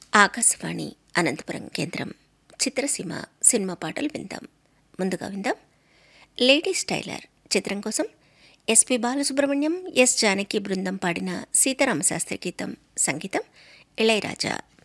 ఆకాశవాణి అనంతపురం కేంద్రం చిత్రసీమ సినిమా పాటలు విందాం. ముందుగా విందాం లేడీస్ టైలర్ చిత్రం కోసం ఎస్పి బాలసుబ్రహ్మణ్యం, ఎస్ జానకి బృందం పాడిన సీతారామశాస్త్రి గీతం. సంగీతం ఇళయరాజా.